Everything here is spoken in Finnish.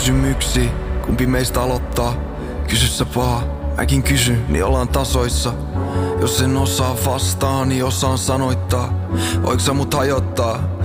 kysymyksiä, kumpi meistä aloittaa? Kysy sä vaan, mäkin kysyn, niin ollaan tasoissa. Jos en osaa vastaa, niin osaan sanoittaa. Voiko sä mut hajottaa?